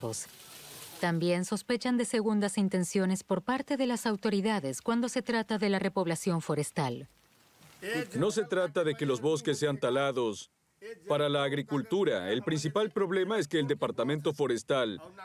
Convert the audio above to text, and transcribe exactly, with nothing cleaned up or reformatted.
También sospechan de segundas intenciones por parte de las autoridades cuando se trata de la repoblación forestal. No se trata de que los bosques sean talados para la agricultura. El principal problema es que el Departamento Forestal